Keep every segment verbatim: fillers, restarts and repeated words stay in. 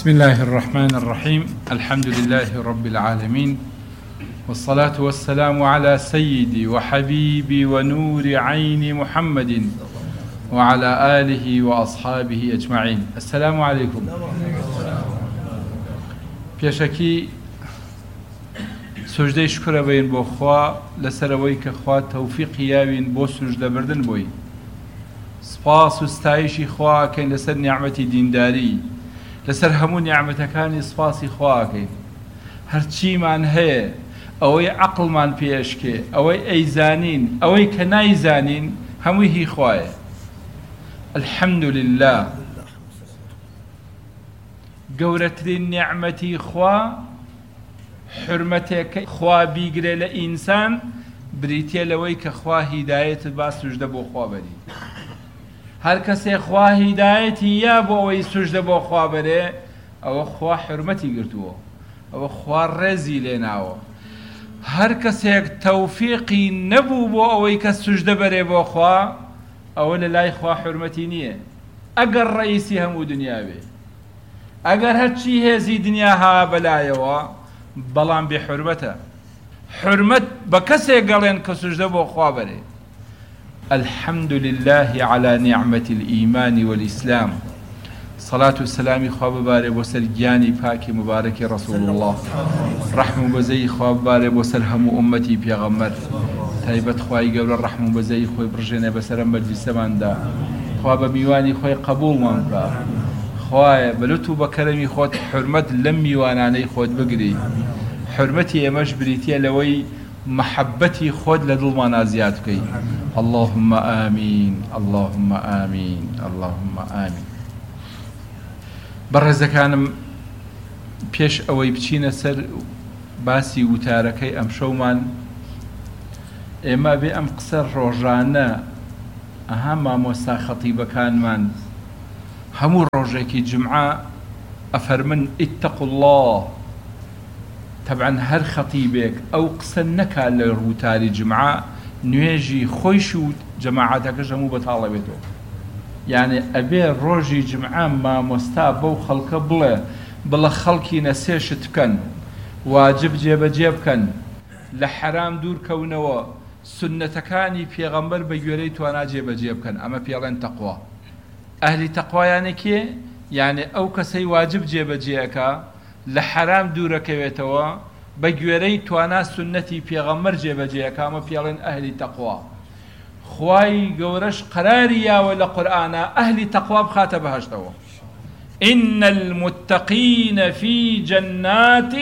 بسم الله الرحمن الرحيم الحمد لله رب العالمين والصلاة والسلام على سيدي وحبيبي ونور عين محمد وعلى آله وأصحابه أجمعين. السلام عليكم. پێشەکی سوژدەی شکرە بین بۆ خوا لەسەرەوەی کە خوا تەوفیقی یاوین بۆ سوژدەبردن بووی. سپاس و ستایشی خواکەین لەسەر نیعمەتی دینداری، لەسەر هەموو نیعمەتەکانی سپاسی خواکەین. هەرچیمان هەیە، ئەوەی عەقڵمان پێشکێ، ئەوەی ئەیزانین، ئەوەی کە نایزانین، هەمووی هی خوایە. الحەمد لله. گەورەترین نیعمەتی خوا حرمەتێک خوا بیگرێ لە ئینسان بریتێ لەوەی کە خوا هیدایەت با سوژدە بۆ خوا بەری. هەر کەسێ خوا هیدایەتی یا بۆ ئەوەی سوژدە بۆ خوا بەرێ، ئەوە خوا حرمەتی گرتووە، ئەوە خوا ڕێزی لێناوە. هەر کەسێک تەوفیقی نەبوو بۆ ئەوەی کە سوژدە بەرێ بۆ خوا، ئەوە لە لای خوا حرمەتی نییە. ئەگەر ڕئیسی هەموو دنیا بێ، ئەگەر هەرچی هێزی دنیا ها بەلایەوە، بەڵام بێ حرمەتە. حرمەت بە کەسێک گەڵێن کە سوژدە بۆ خوا بەرێ. الحمد لله على نعمة الإيمان والإسلام. صلاة والسلام خواب باري بوسر جاني باكي مبارك رسول الله. رحم بزي خواب باري بوسر هم أمتي بيغمر. تايبت خواهي قبل الرحم بزي خوي برجينا بسر مجلس من دا. خواب ميواني خوي قبول من با. خواهي بلوتو بكرمي خود حرمت لم ميواناني خود بقري. حرمتي امش بريتيا لوي محبتي خود لدلمانا زياد كي. اللهم آمين اللهم آمين اللهم آمين. بەڕێزەکانم، پێش ئەوەی بچینە سەر باسی وتارەکەی ئەم شەومان، ئێمە بێ ئەم قسە ڕۆژانە ئەها مامۆستا خەتیبەکانمان هەموو ڕۆژێکی جمعە ئەفەرمن اتقوا الله. طبعا هەر خەتیبێک ئەو قسە نەکات لە ڕووتاری جمعە، نوێژی خۆیش و جەماعەتەکەش هەموو بەتاڵە بێتەوە. یعنی ئەبێ ڕۆژی جمعە مامۆستا بەو خەڵکە بڵێ بڵە خەڵکی نەسێشت بکەن، واجب جێبەجێ بکەن، لە حەرام دوورکەونەوە، سنەتەکانی پێغەمبەر بە گوێرەی توانا جێبەجێ بکەن. ئەمە پێڵێن تەقوا. ئەهلی تەقوایانە کێ؟ یعنی ئەو کەسەی واجب جێبەجێەکە، لە حەرام دوورەکەوێتەوە، بە گوێرەی توانا سنەتی پێغەمبەر جێبەجێەکە، ئەمە پێڵێن ئەهلی تەقوا. خوای گەورەش قەراری یاوە لە قورئانە ئەهلی تەقوا بخاتە بەهەشتەوە. إن المتقين في جنات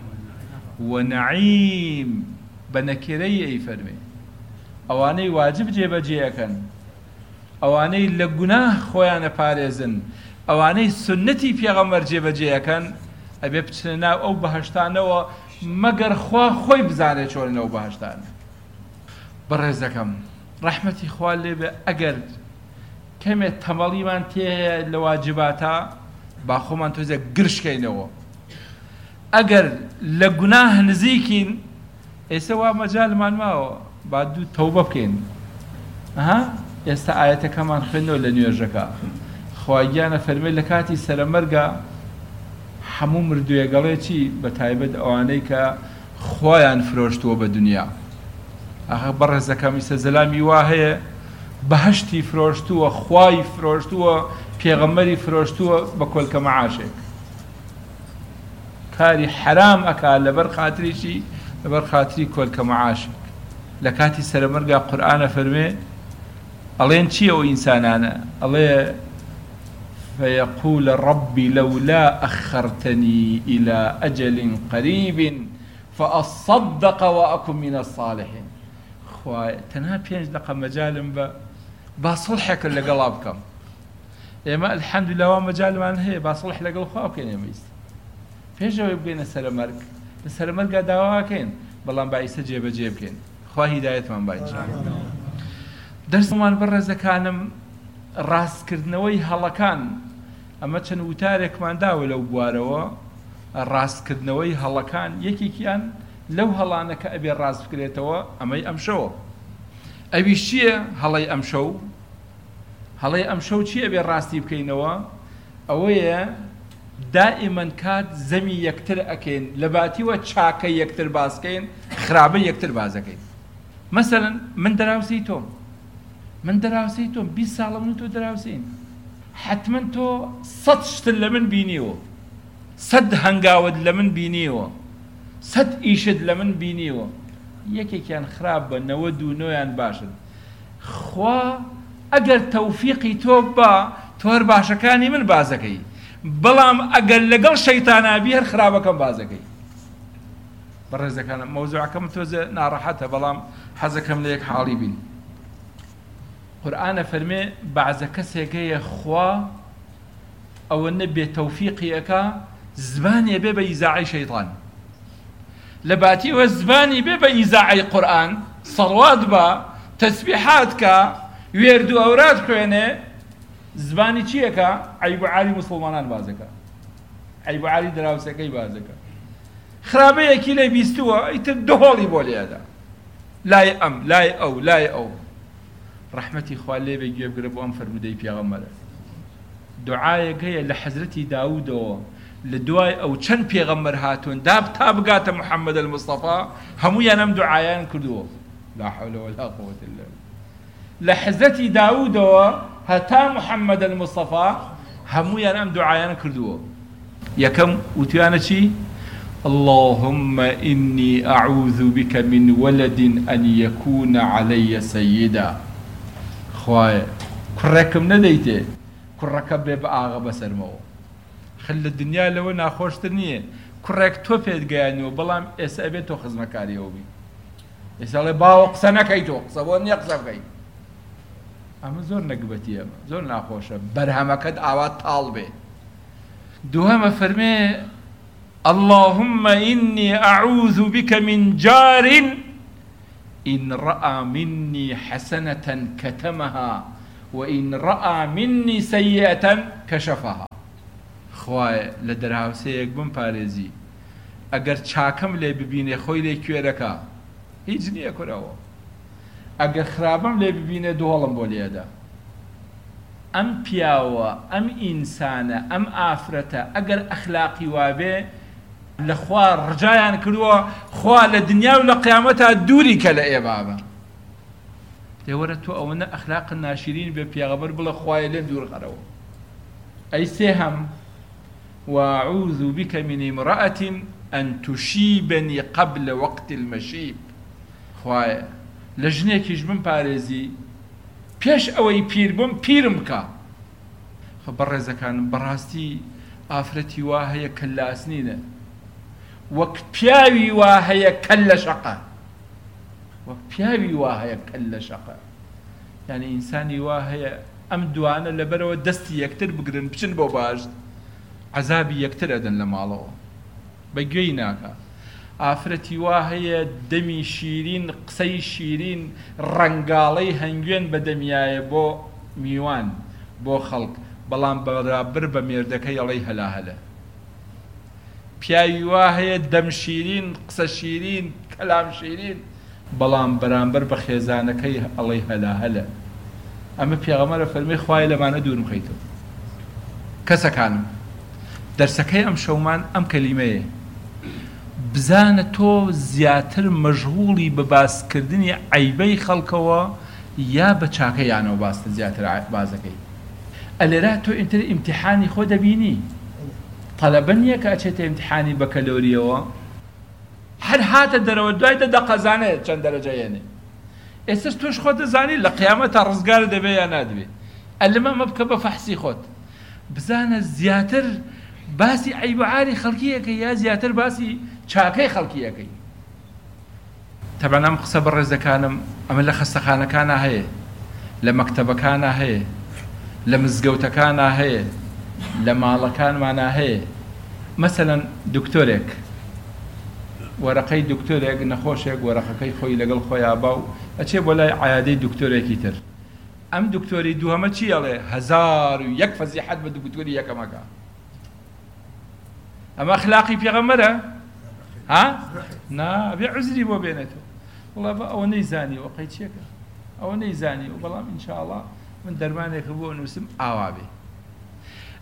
ونعيم. بنكري أي فرمي أواني واجب جێبەجێەکەن، ئەوانەی لە گوناه خۆیانە پارێزن، ئەوانەی سنەتی پێغەمبەر جێبەجێەکەن، ئەبێ بچنە ناو ئەو بەهەشتانەوە مەگەر خوا خۆی بزانێت چۆن ئەو بەهەشتانە. بەڕێزەکەم، ڕەحمەتی خوا لێبێ، ئەگەر کەمێک تەمەڵیمان تێهەیە لە واجباتە، با خۆمان تۆزێک گرشکەینەوە. ئەگەر لە گوناه نزیکین، ئێستا وا مەجالمان ماوە با دوو تەوبە بکەین. ئەها ئێستا ئایەتەکەمان خوێنەوە لە نوێژەکە. خوا گیانە فەرمێ لە کاتی سەرەمەرگە هەموو مردوویەگەڵێکی بە تایبەت ئەوانەی کە خۆیان فرۆشتووە بە دنیا. ئەخە بەڕێزەکەم ئیسە زەلامی وا هەیە بەهەشتی فرۆشتووە، خوای فرۆشتووە، پێغەمبەری فرۆشتووە بە کۆلکە مەعاشێک. کاری حرام ئەکا لەبەر خاتریشی، لەبەر خاتری کۆلکە مەعاشێک. لە کاتی سەرەمەرگە قورئانە فەرمێ ئەڵێن چی ئەو ئینسانانە؟ ئەڵێ فيقول ربي لولا أخرتني إلى أجل قريب فأصدق وأكن من الصالحين. خوای تەنها پێنج دقە مەجالم بە با سڵحێک لەگەڵا بکەم. ئێمە الحەمدولillah وا مەجالمان هەیە با سڵح لەگەڵ خوا بکەین. ئێمە ئیست پێشەوەی بگەینە سەرەمەرگ، لە سەرەمەرگا داواکەین، بەڵام با ئیسە جێبەجێ بکەین. خوا هیدایەتمان با ئینشاءالله. دەرسمان بەڕێزەکانم، ڕاستکردنەوەی هەڵەکان، ئەمە چەند وتارێکمان داوە لەو بوارەوە. ڕاستکردنەوەی هەڵەکان یەکێکیان لەو هەڵانە کە ئەبێ ڕاست بکرێتەوە، ئەمەی ئەمشەوە. ئەویش چییە؟ هەڵەی ئەمشەو. هەڵەی ئەمشەو چییە بێ ڕاستی بکەینەوە؟ ئەوەیە دائما کات زەمی یەکتر ئەکەین لەباتیوە چاکە یەکتر باسکەین خراپە یەکتر بازەکەین. مەسەڵەن من دەراوسەی تۆم من دەراوسەی تۆم بیست ساڵە من و تۆ دەراوسەین، حتما تۆ سەد شتر لە من بینیوە، سەد هەنگاوت لە من بینیوە، سەد ئیشت لە من بینیوە، یەکێکیان خراپ بە نەوەد و نۆیان باشن. خوا ئەگەر تەوفیقی تۆ بە تۆ هەر باشەکانی من بازەکەی، بەڵام ئەگەر لەگەڵ شەیتانابی هەر خراپەکەم بازەکەی. بەڕێزەکانم مەوزوعەکەم تۆزە ناڕەحەتە، بەڵام حەزەکەم لە یەک حاڵی بین. قورئانە فەرمێ بەعزە کەسێکەیە خوا ئەوە نەبێ تەوفیقی ئەکا زبانێ بێ بە ئیزاعی شەیطان، لە باتیوە زبانی بێ بە ئیزاعی قورئان، سەڵوات بە تەسبیحات کە وێرد و ئەوراد خوێنێ، زبانی چیەکە؟ عەیب و عاری موسڵمانان بازەکە، عەیب و عاری دراوسەکەی بازەکە. خراپەیەکی لێ بیستووە ئیتر دهۆڵی بۆ لێدە، لای ئەم لای ئەو لای ئەو. ڕەحمەتی خوا لێ بێ گوێ بگرە بۆ ئەم فەرمودەی پێغەمبەرە. دوعایەک هەیە لە حەزرەتی داوودەوە لە دوای ئەو چەند پێغەمبەر هاتوون داب تا بگاتە محەممەد المستەفا، هەموویان ئەم دوعایان کردووە. لا حول ولا قوة إلا بالله. لە حەزرەتی داوودەوە هەتا محەممەد المستەفا هەموویان ئەم دوعایان کردووە. یەکەم وتیانە چی؟ اللهم إني أعوذ بك من ولد أن يكون علي سيدا. خوایە کوڕێکم نەدەیتێ کوڕەکە بێ بە ئاغا بەسەرمەوە. خل لە دنیا لەوە ناخۆشتر نییە کوڕێک تۆ پێت گەیانەوە، بەڵام ئێستا ئەبێت تۆ خزمەکاریەوە بی. ئێستا لێ باوە قسە نەکەی، تۆ قسە بۆ نییە قسە بکەی. ئەمە زۆر نەگبەتی، ئەمە زۆر ناخۆشە، بەرهەمەکەت ئاوا تاڵ بێ. دووهەمە فەرمێ اللهم إني أعوذ بك من جار إن رأى مني حسنة كتمها وإن رأى مني سيئة كشفها. خوایە لە دەرهاوسەیەک بم پارێزی، ئەگەر چاکەم لێ ببینێ خۆی لێ کوێرەکە هیچ نییە کورەوە، ئەگەر خراپەم لێ ببینێ دووهەڵم بۆ لێدا. ئەم پیاوە ئەم ئینسانە ئەم ئافرەتە ئەگەر ئەخلاقی وابێ لە خوا ڕجایان کردووە، خوا لە دنیا و لە قیامەتا دووری کە لە ئێبابە. دێوەرە تۆ ئەوەنە ئەخلاق ناشرین بێ پێغەمبەر بڵێ خوایە لێم دوور قەرەوە. ئەی سێهەم وأعوذ بك من امرأة أن تشيبني قبل وقت المشيب. خوایە لە ژنێکیش بم پارێزی پێش ئەوەی پیر بم پیرم بکە. خە بەڕێزەکانم بەڕاستی ئافرەتی وا هەیە کەلاسنینە، وەک پیاوی وا هەیە کەل لە شەقە، وەک پیاوی وا هەیە کەل لە شەقە. یعنی ئینسانی وا هەیە ئەم دوانە لەبەرەوە دەستی یەکتر بگرن بچن بۆ باشت، عەزابی یەکتر ئەدەن لە ماڵەوە بەگوێی ناکە. ئافرەتی وا هەیە دەمی شیرین قسەی شیرین ڕەنگاڵەی هەنگوێن بەدەمیایە بۆ میوان بۆ خەڵک، بەڵام بەرابر بە مێردەکەی ئەڵەی هەلا هەلە. پیاوی وا هەیە دەم شیرین قسە شیرین کەلام شیرین، بەڵام بەرامبەر بە خێزانەکەی ئەڵەی هەلا هەلە. ئەمە پێغەمبەرە فەرمێ خوایە لەمانە دوورم خەیتەوە. کەسەکانم دەرسەکەی ئەم شەومان ئەم کەلیمەیە، بزانە تۆ زیاتر مەشغوڵی بە باسکردنی عەیبەی خەڵکەوە یا بە چاکەیانەوە باستە زیاتر بازەکەی. ئەلێرا تۆ ئینتر ئیمتیحانی خۆ دەبینی، تەلەبە نییە کە ئەچێتە ئیمتیحانی بە کەلۆریەوە، هەر هاتە دەرەوە دوای دەدا قەزانێت چەند دەرەجەیەنێ. ئێستاش تۆش خۆت دەزانی لە قیامەتا ڕزگار دەبێ یا نادبێ. ئەلمە مە بکە بە فەحسی خۆت، بزانە زیاتر باسی عەیب و عاری خەڵکیەکەی یا زیاتر باسی چاکەی خەڵکیەکەی. تەبەن ئەم قسە بەڕێزەکانم ئەمە لە خەستەخانەکانە هەیە، لە مەکتەبەکانە هەیە، لە مزگەوتەکانە هەیە، لە ماڵەکانمانە هەیە. مەسەلەن دکتۆرێک وەرەقەی دکتۆرێک نەخۆشێک وەرەقەکەی خۆی لەگەڵ خۆیان باو ئەچێ بۆ لای عەیادەی دکتۆرێکی تر. ئەم دکتۆری دووهەمە چی ئەڵێ؟ هەزار و یەک فەزیحەت بە دکتۆری یەکەمەکە. ئەمە ئەخلاقی پێغەمبەرە؟ ها؟ نا بێ عوزری بۆ بێنێتەوە، وڵا بە ئەوە نەیزانی وەقەی چیەکە، ئەوە نەیزانی و بەڵام ئینشاءڵڵا من دەرمانێکە بۆ نووسم ئاوا بێ.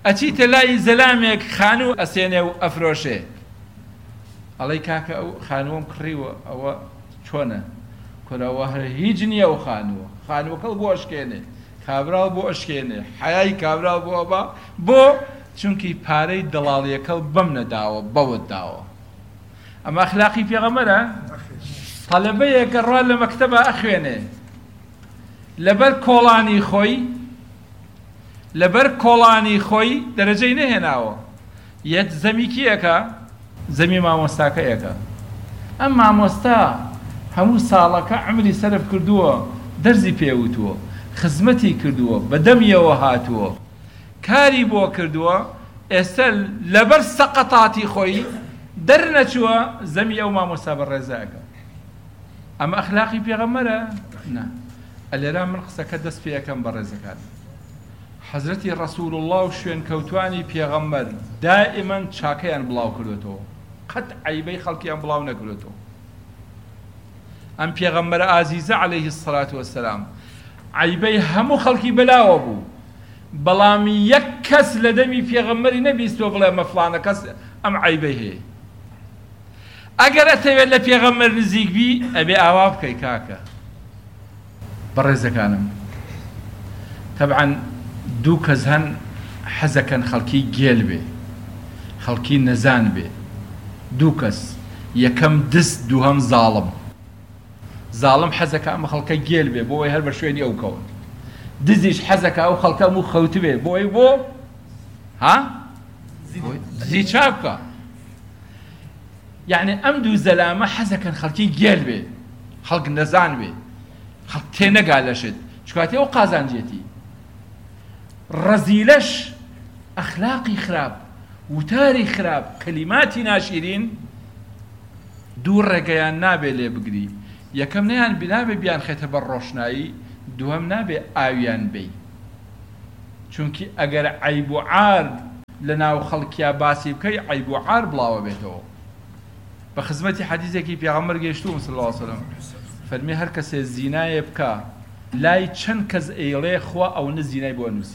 ئەچیتە لای زەلامێک خانوو ئەسێنێ و ئەفرۆشێ ئەڵێ کاکە ئەو خانووەم کڕیوە ئەوە چۆنە کۆلەوە هیچ نییە ئەو خانووە خانووەکەڵ بۆ ئەشکێنێ کابراڵ بۆ ئەشکێنێ حیای کابراڵ بۆ بە بۆ چونکی پارەی دەڵاڵیەکەڵ بەم نەداوە بەوت داوە ئەمە ئەخلاقی پێغەمبەرە تەلەبەیەکە ڕوا لە مەکتەبە ئەخوێنێ لەبەر کۆڵانی خۆی لەبەر کۆڵانی خۆی دەرەجەی نەهێناوە یەک زەمی کیەکە زەمی مامۆستاکەیەکە ئەم مامۆستا هەموو ساڵەکە عمری سەرف کردووە دەرزی پێوتووە خزمەتی کردووە بەدەمیەوە هاتووە کاری بۆ کردووە ئێستا لەبەر سەقەتاتی خۆی دەرنەچووە زەمی ئەو مامۆستا بەڕێزەکە ئەمە ئەخلاقی پێغەمبەرە نا ئەلێرا من قسەکە دەست پێ یەکەم بەڕێزەکان حەزرەتی ڕەسوول الله و شوێن کەوتوانی پێغەمبەر دائیمەن چاکەیان بڵاو کردوێتەوە قەت عەیبەی خەڵکیان بڵاو نەکردوێتەوە ئەم پێغەمبەرە ئازیزە عەلەیهی السەلاتو وەسسەلام عەیبەی هەموو خەڵکی بەلاوە بوو بەڵام یەک کەس لە دەمی پێغەمبەری نەبیستۆ بڵێ مە فڵانە کەس ئەم عەیبەی هەیە ئەگەر ئەتەوێت لە پێغەمبەر نزیک بی ئەبێ ئاوا بکەی کاکە بەڕێزەکانم تەبعەن دوو کەس هەن حەزەکەن خەڵکی گێل بێ خەڵکی نەزان بێ دوو کەس یەکەم دست دووهەم زاڵم زاڵم حەزەکە ئەمە خەڵکە گێل بێ بۆ ئەوەی هەر بە شوێنی ئەو کەون دزیش حەزەکە ئەو خەڵکە هەموو خەوت بێ بۆ ئەوەی بۆ ها زی چاک بکە یعنی ئەم دوو زەلامە حەزەکەن خەڵکی گێل بێ خەڵک نەزان بێ خەڵک تێنەگا لەشت چکاتی ئەو قازانجێتی ڕەزیلەش ئەخلاقی خراپ وتاری خراپ کەلیماتی ناشرین دوو ڕێگەیان نابێ لێ بگری یەکەم نەیان نابێ بیان خێتە بەر ڕۆشنایی دووەم نابێ ئاویان بێ چونکی ئەگەر عەیب و عار لە ناو خەڵکیا باسی بکەی عەیب و عار بڵاوە بێتەوە بە خزمەتی حەدیثێکی پێغەمبەر گەیشتووم صلی الله علیه وسلم فەرمی هەر کەسێ زینایە بکە لای چەند کەس ئەیڵێ خوا ئەوەنە زینای بۆ نووسی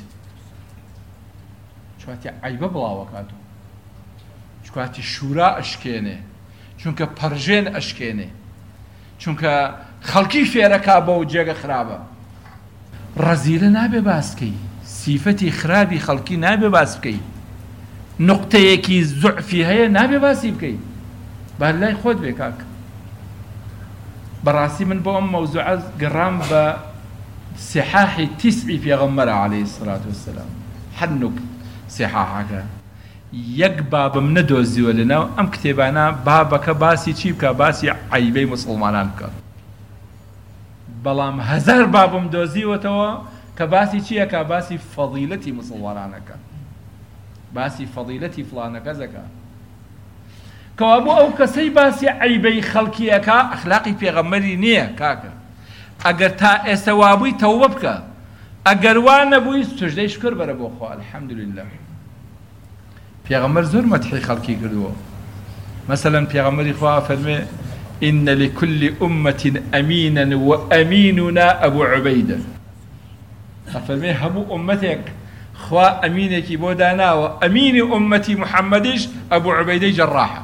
چواتی عەیبە بڵاوە کاتۆ چواتی شورا ئەشکێنێ چونکە پەرژێن ئەشکێنێ چونکە خەڵکی فێرەکا بەو جێگە خراپە ڕەزیلە نابێ باسکەی سیفەتی خراپی خەڵکی نابێ باس بکەی نقطەیەکی زوعفی هەیە نابێ باسی بکەی با لای خۆت بێ کاک بەڕاستی من بۆ ئەم مەوزوعە گەڕام بە سیحاحی تیسعی پێغەمبەرە عەلەیهی السەلاتو وەسسەلام حەنوک سیحاحەکە یەک بابم نەدۆزیوە لەناو ئەم کتێبانە بابەکە باسی چی بکە باسی عەیبەی موسڵمانان بکە بەڵام هەزار بابم دۆزیوەتەوە کە باسی چیەکە باسی فەضیلەتی موسڵمانانەکە باسی فەضیلەتی فڵانە کەسەکە کەوا بۆ ئەو کەسەی باسی عەیبەی خەڵکیەکە ئەخلاقی پێغەمبەری نییە کاکە ئەگەر تا ئێستا وابووی تەوبە بکە ئەگەر وا نەبووی سوژدەی شکر بەرە بۆ خوا الحەمدولله پێغەمبەر زۆر مەدحی خەڵکی کردووە مەسەلەن پێغەمبەری خوا فەرمێ إن لكل أمة أمينا وأميننا أبو عبيدة أفرمي همو أمتك خوا أمينك بودانا وأمين أمتي محمدش أبو عبيدة جراحة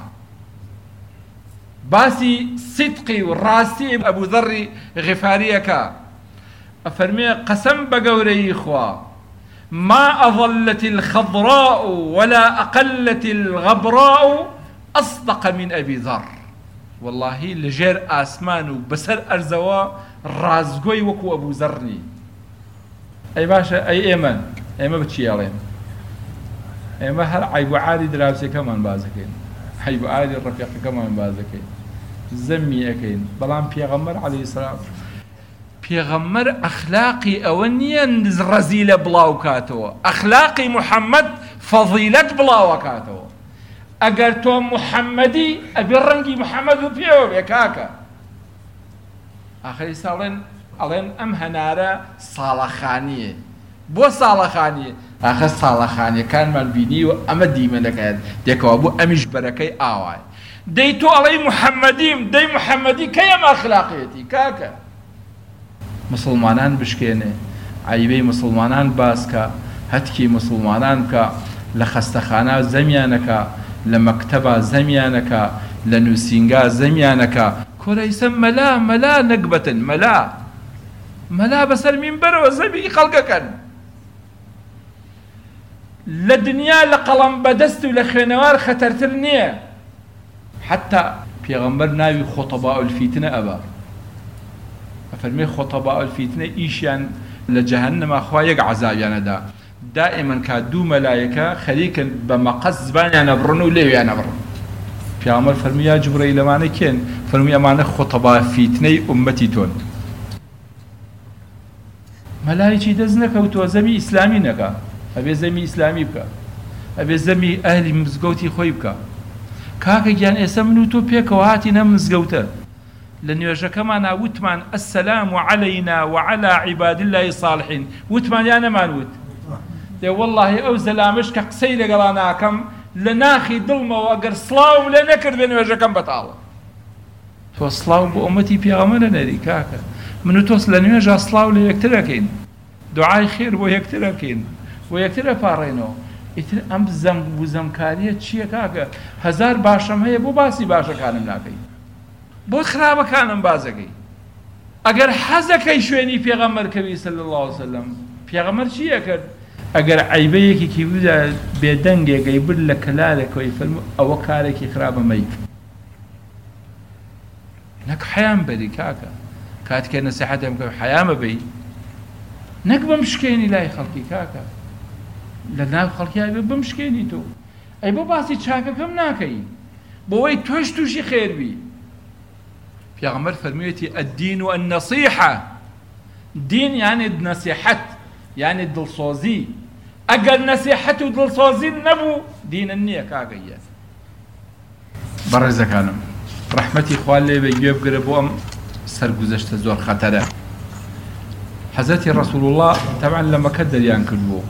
باسي صدقي والراسي أبو ذر غفاريك أفرمي قسم بقوري خوا ما أظلت الخضراء ولا أقلت الغبراء أصدق من أبي ذر والله لجير آسمان بسر أرزوا رازقوي وكو أبو ذرني أي باشا أي إيمان ئێمە بچی ئەڵێن ئێمە هەر عەیب و عاری دراوسێکەمان باز دەکەین عەیب و عاری ڕەفیقەکەمان باز دەکەین زەمی ئەەکەین بەڵام پێغەمبەر عەلەیهی سەلام پێغەمبەر ئەخلاقی ئەوە نییە ڕەزیلە بڵاو کاتەوە ئەخلاقی موحەممەد فەضیلەت بڵاوە کاتەوە ئەگەر تۆ موحەممەدی ئەبێ ڕەنگی موحەممەد و پێوە بێ کاکە ئاخری ساڵێن ئەڵێن ئەم هەنارە ساڵەخانیە بۆ ساڵەخانیە ئاخە ساڵەخانیەکانمان بینی و ئەمە دیمەنەکەیان دێکەوە بوو ئەمیش بەرەکەی ئاوای دەی تۆ ئەڵەی موحەممەدیم دەی موحەممەدی کەی ئەم ئەخلاقیەتی کاکە مسلمانان بشکێنێ عەیبەی مسلمانان باسکە هەتکی مسلمانان بکە لە خەستەخانە زەمیانەکە لە مەکتەبە زەمیانەکە لە نووسینگا زەمیانەکە کۆرەیسە مەلا مەلا نەکبەتن مەلا مەلا بەسەر مینبەرەوە زەمی خەڵکەکەن لە دنیا لە قەڵەم بەدەست و لە خوێنەوار خەتەرتر نییە حتا پێغەمبەر ناوی خۆتەباء الفیتنە ئەبا ئەفەرمێ خۆتەباء الفیتنە ئیشیان لە جەهەنەما خوا یەک عەزابیانەدا دائما کا دوو مەلایەکە خەریکن بە مەقەس زبانیان ئەبڕن و لێویان ئەبڕن پێغەمبەر فەرمووی یا جوبرەیل ئەمانە کێن فەرمووی ئەمانە خۆتەباء فیتنەی ئوممەتی تۆن مەلایەکی دەست نەکەوتووە زەمی ئیسلامی نەکا ئەبێ زەمی ئیسلامی بکە ئەبێ زەمی ئەهلی مزگەوتی خۆی بکە کاکە گیان ئێستا من و تۆ پێکەوە هاتینە مزگەوتە لە نوێژەکەمان وتمان ئەسسەلام عەلەینا وعەلا عیباد الله الصالحین وتمان یا نەمان وت دێ وەڵڵاهی ئەو زەلامش کە قسەی لەگەڵا ناکەم لە ناخی دڵمەوە ئەگەر سڵاوم لێ نەکردێ نوێژەکەم بەتاڵە تۆ سڵاو بۆ ئومەتی پێغەمبەرە نەری کاکە من و تۆس لە نوێژا سڵاو لە یەکتر ئەکەین دوعای خێر بۆ یەکتر ئەکەین بۆ یەکتر ئەپاڕێنەوە ئیتر ئەم زەنگ و زەمکاریە چییە کاکە هەزار باشەم هەیە بۆ باسی باشەکانم ناکەی بۆ خراپەکانم بازەکەی ئەگەر حەزەکەی شوێنی پێغەمبەرکەوی صلی الله علیه وسلم پێغەمبەر چییە کرد ئەگەر عەیبەیەکێکی بوودا بێدەنگێکەی برد لە کەلارێکەوەی فەرموو ئەوە کارێکی خراپە مەیکە نەک حەیام بەری کاکە کاتکە نەسیحەتێم کە حەیامە بەی نەک بمشکێنی لای خەڵکی کاکە لە ناو خەڵکیای بێ بمشکێنی تۆ ئەی بۆ باسی چاکەکەم ناکەی بۆەوەی تۆش تووشی خێربی پێغەمبەر فەرموویەتی الدین و النەصیحە دین یعنی نەسیحەت یعنی دڵسۆزی ئەگەر نەسیحەت و دڵسۆزی نەبوو دینە نییە کاگەیە بەڕێزەکانم ڕەحمەتی خوا لێبێ گوێ بگرە بۆ ئەم سەرگوزەشتە زۆر خەتەرە حەزەتی ڕەسوول الله تەبعاً لە مەکە دەریان کردبوو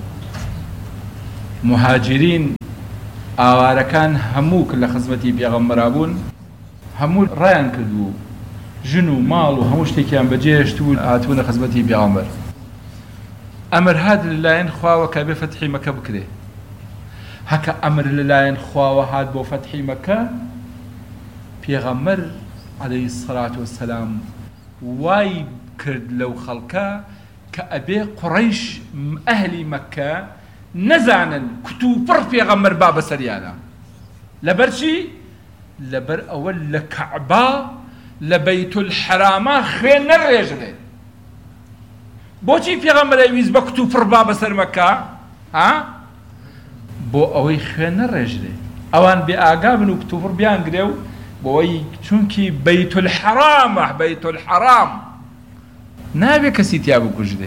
مهاجرین ئاوارەکان هەموو لە خزمەتی پێغەمبەرا بوون هەموو ڕایان کردبوو ژن و ماڵ و هەموو شتێکیان بەجێهێشت و هاتوونە خزمەتی پێغەمبەر ئەمر هات لەلایەن خواوە کە بێ فەتحی مەکە بکرێ هەکە ئەمر لەلایەن خواوە هات بۆ فەتحی مەکە پێغەمبەر عەلەیهی السەڵاتو وەسسەلام وای کرد لەو خەڵکە کە ئەبێ قوڕەیش ئەهلی مەکە نەزانن کتوپڕ پێغەمبەر با بەسەریانە لەبەر چی؟ لەبەر ئەوە لە کەعبا لە بەیت الحەرامە خوێن نەڕێژرێ بۆچی پێغەمبەر ئەیویست بە کتوپڕ با بەسەر مەکە ها؟ بۆ ئەوەی خوێن نەڕێژرێ ئەوان بێ ئاگا بن و کتوپڕ بیانگرێ و بۆەوەی چونکی بەیت الحەرامە بەیت الحەرام نابێ کەسی تیا بکوژدێ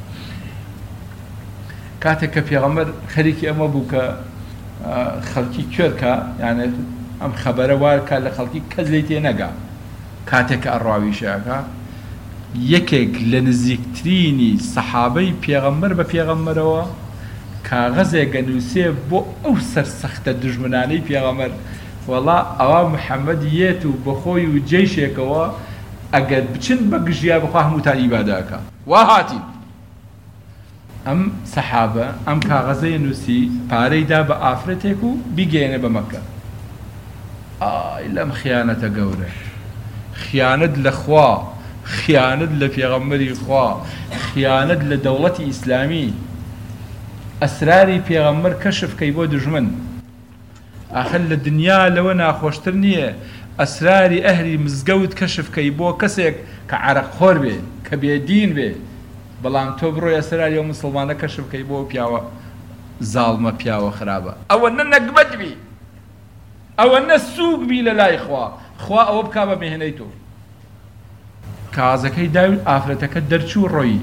کاتێک کە پێغەمبەر خەریکی ئەمە بوو کە خەڵکی کوێرکە یانێ ئەم خەبەرە وارکە لە خەڵکی کەس لێی تێ نەگا کاتێک کە ئەڕاویشەکە یەکێک لە نزیکترینی سەحابەی پێغەمبەر بە پێغەمبەرەوە کاغەزێک نووسێ بۆ ئەو سەرسەختە دوژمنانەی پێغەمبەر وەڵا ئەوا محەممەد یێت و بەخۆی و جێیشێکەوە ئەگەر بچن بە گژیا بخوا هەمووتان ئیبادەکە وا هاتی ئەم سەحابە ئەم کاغەزەی نووسی پارەیدا بە ئافرەتێک و بیگەێنە بە مەکە ئای لەم خیانەتە گەورە خیانەت لە خوا خیانەت لە پێغەمبەری خوا خیانەت لە دەوڵەتی ئیسلامی ئەسراری پێغەمبەر کەشفکەی بۆ دژمن ئاخر لە دنیا لەوە ناخۆشتر نییە ئەسراری ئەهلی مزگەوت کەشفکەی بۆ کەسێک کە عەرەقخۆر بێ کە بێدین بێ بەڵام تۆ بڕۆی ئەسراری ئەو موسڵمانە کەشفکەی بۆ پیاوە زاڵمە پیاوە خراپە ئەوە نە نەکبەت بی ئەوە نە سووک بی لە لای خوا خوا ئەوە بکا بە مێهنەی تۆ کاغەزەکەی داوی ئافرەتەکە دەرچوو ڕۆیی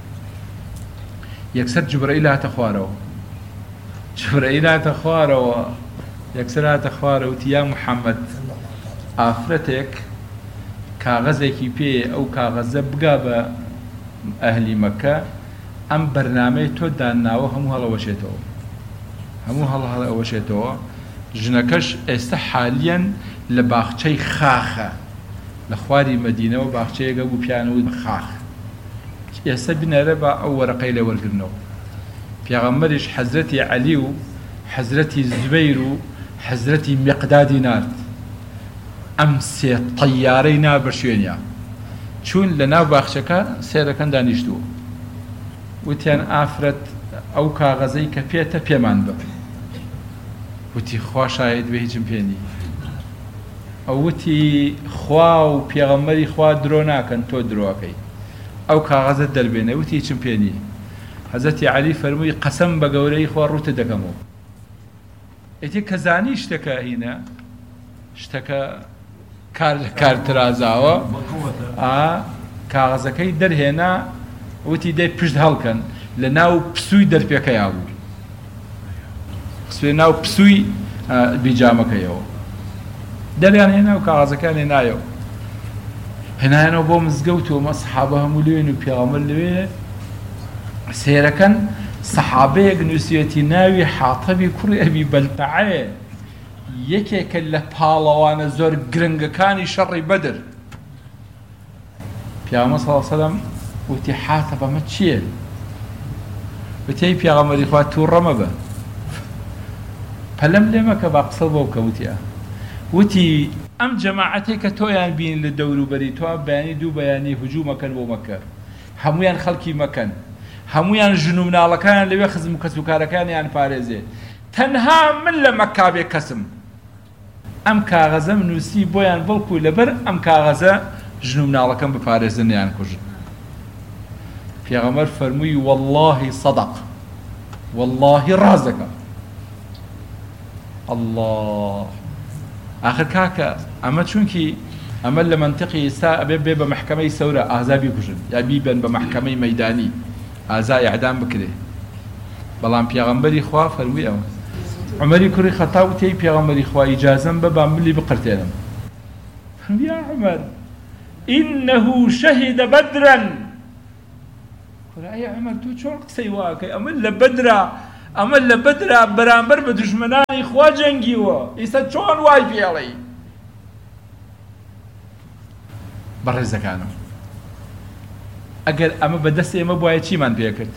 یەکسەر جوبرەئیل هاتە خوارەوە جوبرەئیل هاتە خوارەوە یەکسەر هاتە خوارەوە وتی یا محەممەد ئافرەتێک کاغەزێکی پێ ئەو کاغەزە بگا بە ئەهلی مەکە ئەم بەرنامەی تۆ داناوە هەموو هەڵەوەشێتەوە هەموو هەڵ هەڵەوەشێتەوە ژنەکەش ئێستا حالیەن لە باخچەی خاخە لە خواری مەدینەوە باخچەیەکە بوو پیانەوە خاخ ئێستا بنەرە بە ئەو وەرەقەی لە وەرگرنەوە پێغەمبەریش حەزرەتی عەلی و حەزرەتی زوبەیر و حەزرەتی مێقدادی نارد ئەم سێ تەیارەی نا بە شوێنیە چوون لە ناو باخچەکە سێرەکەن دانیشتووە وتیان ئافرەت ئەو کاغەزەی کە پێتە پێمان بە وتی خوا شاید بە هیچم پێ نی ئەو وتی خوا و پێغەمبەری خوا درۆ ناکەن تۆ درۆکەی ئەو کاغەزت دەربێنێ وتی هیچم پێ نی حەزەتی عەلی فەرمووی قەسەم بە گەورەی خوا ڕووتە دەکەمەوە ئێتێ کە زانی شتەکە هینە شتەکە کار لە کار ترازاوە کاغەزەکەی دەرهێنا وتی دەی پشت هەڵکەن لە ناو پسووی دەرپێکەیا بوو سوێ ناو پسووی بیجامەکەیەوە دەریان هێنا و کاغەزەکان هێنایەوە هێنایەنەوە بۆ مزگەوت و مە سەحابە هەموو لێن و پێغەمبەر لەوێ سێرەکەن سەحابەیەک نووسێتی ناوی حاتەبی کوڕی ئەبی بەلتەعەیە یەکێکە لە پاڵەوانە زۆر گرنگەکانی شەڕی بەدر پیامبەر صلی الله علیه و سلم وتی حاتەب ئەمە چییە وتی پێغەمبەری خوا تووڕە مەبە پەلەم لێ مەکە با قسە بۆ بکە وتیە وتی ئەم جەماعەتێک کە تۆیان بین لە دەوروبەری تۆ بەیانی دوو بەیانی هجوومەکەن بۆ مەکە هەمویان خەڵکی مەکەن هەمویان ژن و مناڵەکانیان لەوێ خزم و کەسوکارەکانیان پارێزێ تەنها من لە مەکا بێ کەسم ئەم کاغەزەم نووسی بۆیان بڵکو لەبەر ئەم کاغەزە ژن و مناڵەکەم بپارێزنیان کوژن پێغەمبەر فەرمووی واللهی سەدەق واللهی ڕاز دەکەم الله آخر کاکە ئەمە چونکی ئەمە لە منطقی ئێستا ئەبێ بێ بە محکەمەی سەورە ئازا بیکوژن یا بیبن بە محکەمەی مەیدانی ئازا ئیعدام بکرێ بەڵام پێغەمبەری خوا فەرمووی ئەوە عومەری کوڕی خەتاب وتی پێغەمبەری خوا ئیجازەم بە با ملی بقرتێنم فەرمووی یا عومەر ئینەه شەهیدە بەدرەن ئەی عومەر تۆ چۆن قسەی واکەی ئەمە لە بەدرا ئەمە لە بەدرا بەرامبەر بە دوژمنانی خوا جەنگیوە ئیستا چۆن وای پێڵێی بەڕێزەکانم ئەگەر ئەمە بەدەست ئێمە بواە چیمان پێ کرد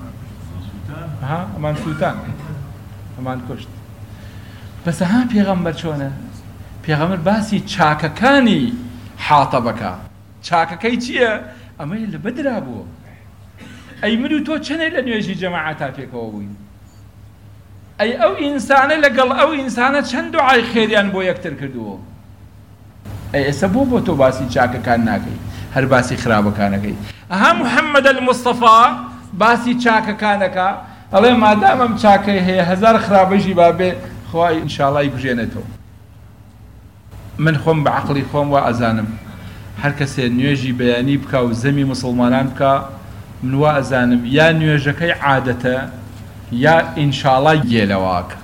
ئەمان سووتان ئەمان کوشت بەس ها پێغەمبەر چۆنە پێغەمبەر باسی چاکەکانی حاتەبەکە چاکەکەی چییە ئەمەی لە بەدرا بووە ئەی من و تۆ چنێ لە نوێژی جەماعەتا پێکەوە بووین ئەی ئەو ئینسانە لەگەڵ ئەو ئینسانە چەند دوعای خێریان بۆ یەکتر کردووە ئەی ئێستا بۆ بۆ تۆ باسی چاکەکان ناکەی هەر باسی خراپەکانەکەی ئەها محەممەد المستەفا باسی چاکەکانەکە ئەڵێ مادام ئەم چاکەی هەیە هەزار خراپەشی بابێ خوای ئینشاڵڵای بژێنێتەوە من خۆم بە عەقڵی خۆم وا ئەزانم هەر کەسێ نوێژی بەیانی بکە و زەمی مسڵمانان بکە من وا ئەزانم یا نوێژەکەی عادەتە یا ئینشاڵڵای گێلەواکە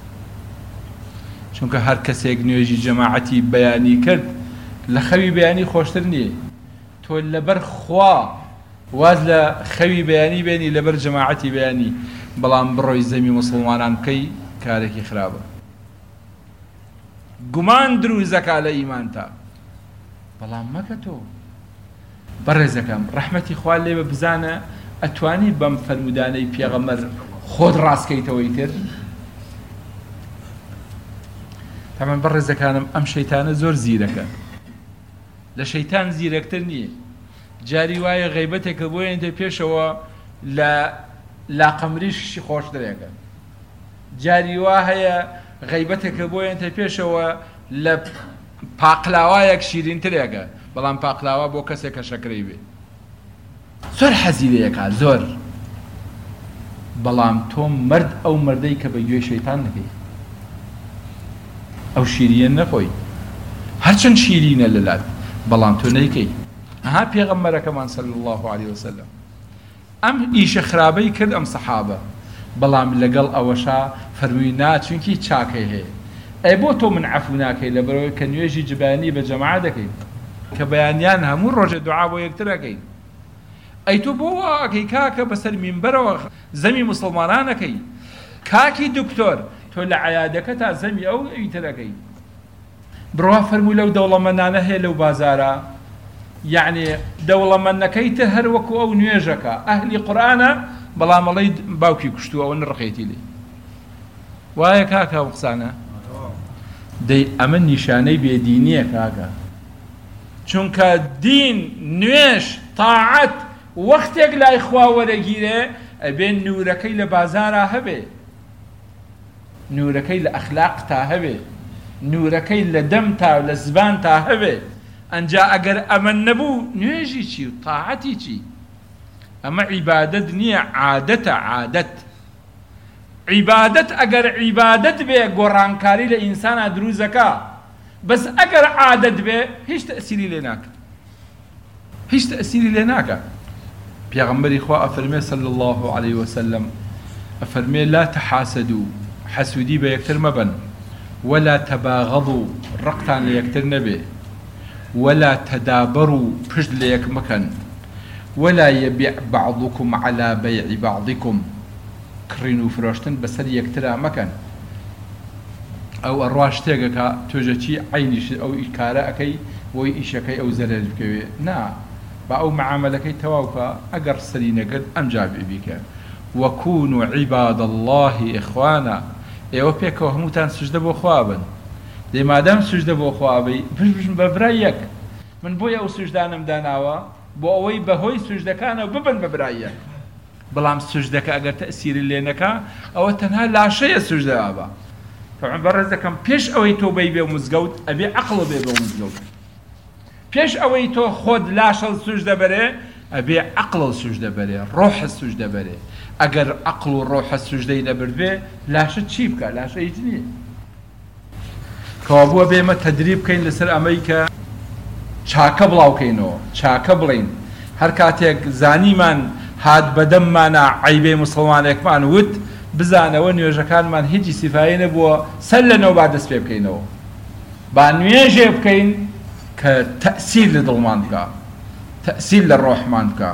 چونکە هەر کەسێک نوێژی جەماعەتی بەیانی کرد لە خەوی بەیانی خۆشتر نییە تۆ لەبەر خوا واز لە خەوی بەیانی بێنی لەبەر جەماعەتی بەیانی بەڵام بڕۆی زەمی مسڵمانان بکەی کارێکی خراپە گومان دروزەکە لە ئیمانتا بەڵام مەکە تۆ بەڕێزەکەم ڕەحمەتی خوا لێ بە بزانە ئەتوانی بەم فەرمودانەی پێغەمبەر خۆت ڕاستکەیتەوەی تر تەمان بەڕێزەکانم ئەم شەیتانە زۆر زیرەکە لە شەیتان زیرەکتر نییە جاری وایە غەیبەتێکە بۆیەندە پێشەوە لە لاقەمریشی خۆشترێکە جاری وا هەیە غەیبەتێکە بۆیەندە پێشەوە لە پاقلاوایەک شیرینترێکە بەڵام پاقلاوە بۆ کەسێکە شەکرەی بێ زۆر حەزی لێیەکە زۆر بەڵام تۆ مرد ئەو مردەی کە بە گوێ شەیتان نەکەی ئەو شیریە نەخۆی هەرچەند شیرینە لەلات بەڵام تۆ نەیکەی ئەها پێغەمبەرەکەمان صلی الله علیه وسلم ئەم ئیشە خراپەی کرد ئەم سەحابە بەڵام لەگەڵ ئەوەشا فەرمووی نا چونکی چاکەی هەیە ئەی بۆ تۆ من عەفو ناکەی لەبەرەوەی کە نوێژی جبانی بە جەماعە دەکەین کە بەیانیان هەموو ڕۆژێ دوعا بۆ یەکتر ئەکەین ئەی تۆ بۆ ئەکەی کاکە بەسەر مینبەرەوە زەمی مسڵمانانەکەی کاکی دکتۆر تۆ لە عەیادەکە تا زەمی ئەو ئەویتر ئەکەی بڕوا فەرمووی لەو دەوڵەمەندانە هەیە لەو بازارە یعنی دەوڵەمەندەکەیتە هەر وەکو ئەو نوێژەکە ئەهلی قورئانە بەڵام ئەڵێی باوکی کوشتووە ئەوە نڕقێتی لێ وایە کاکە ئەو قسانە دەی ئەمە نیشانەی بێدینیە کاکە چونکە دین نوێش تاعەت وەختێک لای خوا وەرەگیرێ ئەبێ نورەکەی لە بازارە هەبێ نورەکەی لە ئەخلاق تا هەبێ نورەکەی لە دەم تا لە زبان تا هەبێ ئەنجا ئەگەر ئەمە نەبوو نوێژی چی و تاعەتی چی ئەمە عیبادەت نییە عادەتە عادەت عیبادەت ئەگەر عیبادەت بێ گۆڕانکاری لە ئینسانە دروزەکە بەس ئەگەر عادەت بێ هیچ تەئسیری لێ ناکە هیچ تەئسیری لێ ناکە پێغەمبەری خوا ئەفەرمێ صلی الله عليه وسلم ئەفەرمێ لا تحاسدوا حەسوودی بە یەکتر مەبەن ولا تباغضوا ڕقتان لە یەکتر نەبێ ولا تدابروا پشت لە یەک مەکەن ولا يبيع بعضكم على بيع بعضكم کڕین و فرۆشتن بەسەر یەکترا مەکەن ئەو ئەڕوا شتێکەکە تۆژەچی عینیش ئەو کارە ئەەکەی بۆی ئیشەکەی ئەو زەرەر بکەوێ نا با ئەو معاملەکەی تەواوکە ئەگەر سەری نەگرت ئەمجا بێ بیکە وەکونوا عیباد الله ئیخوانا ئێوە پێکەوە هەمووتان سوژدە بۆ خوا بن دێ مادام سوژدە بۆ خوا بی بژبژن بە برای یەک من بۆیە ئەو سوژدانم داناوە بۆ ئەوەی بەهۆی سوژدەکانە ببن بە برای یەک بەڵام سوژدەکە ئەگەر تەئسیری لێ نەکا ئەوە تەنها لاشەیە سوژدەوا بە طبعا بەڕێز دەکەم پێش ئەوەی تۆ بەی بێ مزگەوت ئەبێ عەقڵ بێ بۆ مزگەوت پێش ئەوەی تۆ خۆت لاشەڵ سوژدە بەرێ ئەبێ عەقڵ سوژدە بەرێ ڕۆحە سوژدە بەرێ ئەگەر عەقڵ و ڕۆحە سوژدەی نەبردبێ لاشە چی بکە لاشە هیچ نییە کەوا بووە بێمە تەدریب بکەین لەسەر ئەمەی کە چاکە بڵاوکەینەوە چاکە بڵین هەر کاتێک زانیمان هات بەدەممانە عەیبەی موسڵمانێکمان وت بزانەوە نوێژەکانمان هیچی سیفایی نەبووە سەر لەنەوە با دەست پێ بکەینەوە با نوێژێ بکەین کە تەئسیر لە دڵمان بکە تەئسیر لە ڕۆحمان بکە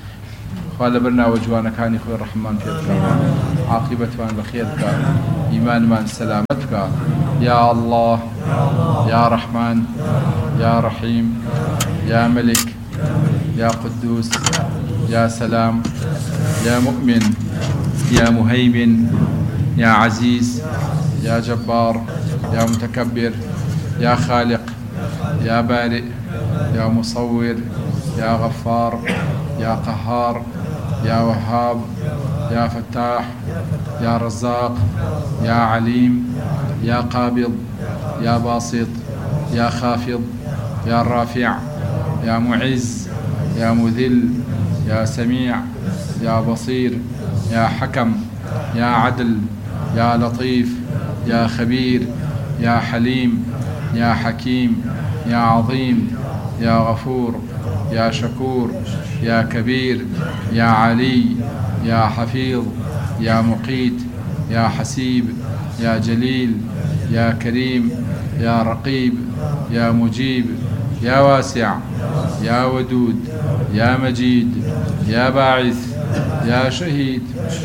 خوا لەبەر ناوە جوانەکانی خۆی ڕەحمان پێ بکە عاقیبەتمان بەخێر بکە ئیمانمان سەلامەت بکە یا الله یا ڕەحمان یا ڕەحیم یا مەلک يا قدوس يا سلام يا مؤمن يا مهيمن يا عزيز يا جبار يا متكبر يا خالق يا بارئ يا مصور يا غفار يا قهار يا وهاب يا فتاح يا رزاق يا عليم يا قابض يا باسط يا خافض يا رافع يا معز يا مذل يا سميع يا بصير يا حكم يا عدل يا لطيف يا خبير يا حليم يا حكيم يا عظيم يا غفور يا شكور يا كبير يا علي يا حفيظ يا مقيت يا حسيب يا جليل يا كريم يا رقيب يا مجيب يا واسع يا ودود يا مجيد يا باعث يا شهيد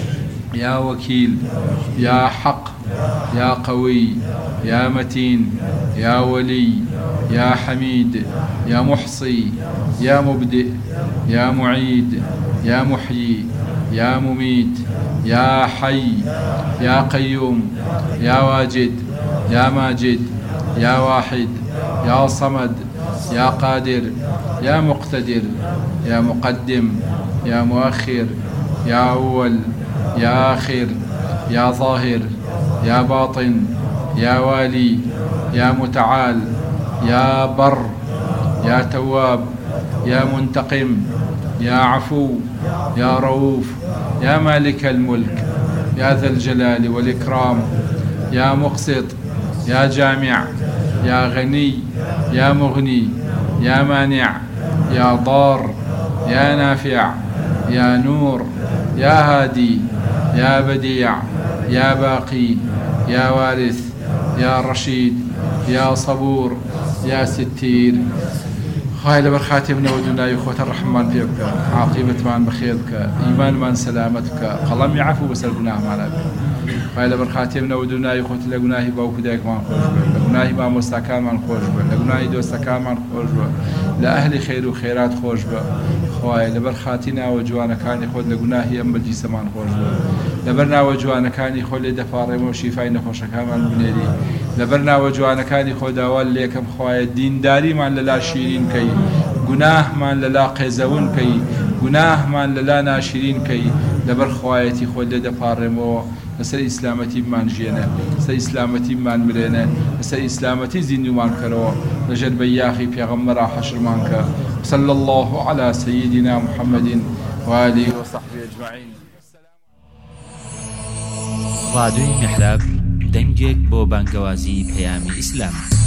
يا وكيل يا حق يا قوي يا متين يا ولي يا حميد يا محصي يا مبدئ يا معيد يا محيي يا مميت يا حي يا قيوم يا واجد يا ماجد يا واحد يا صمد يا قادر يا مقتدر يا مقدم يا مؤخر يا أول يا آخر يا ظاهر يا باطن يا والي يا متعال يا بر يا تواب يا منتقم يا عفو يا رؤوف يا مالك الملك يا ذا الجلال والإكرام يا مقسط يا جامع يا غني يا مغني يا مانع يا ضار يا نافع يا نور يا هادي يا بديع يا باقي يا وارث يا رشيد يا صبور يا ستير خواهی لبر خاتمنا و دنیای خوت الرحمن پی بکە عاقبەتمان بەخێر بکە ئیمانمان سەلامەت بکە قەڵەمی عەفو بەسەر گوناهمانە بکە خواهی لبر خاتمنا و دنیای خوت لە گوناهی باوکو دایکمان خۆش بە لە گوناهی مامۆستاکانمان خۆش بە لە گوناهی دۆستەکانمان خۆش بە لە ئەهلی خێر و خێرات خۆش بە خواهی لبر خاتینا و جوانەکانی خۆت لە گوناهی ئەم بەجیسەمان خۆش بە لەبەر ناوە جوانەکانی خۆ لێ دەپاڕێمەوە شیفای نەخۆشەکانمان بنێری لەبەر ناوە جوانەکانی خۆ داوا لێکم خوایە دینداریمان لەلا شیرین کەی گوناهمان لەلا قێزەون کەی گوناهمان لەلا ناشرین کەی لەبەر خوایەتی خۆ لێ دەپاڕێمەوە لەسەر ئیسلامەتی بمانژێنە لەسەر ئیسلامەتی بمان مرێنە لەسەر ئیسلامەتی زیندومان کەرەوە لەژێر بەیاخی پێغەمبەرا حەشرمان کە صلى الله على سيدنا محمد وآله وصحبه أجمعين. راديو محراب دەنگێک بۆ بانگەوازی پەیامی ئیسلام.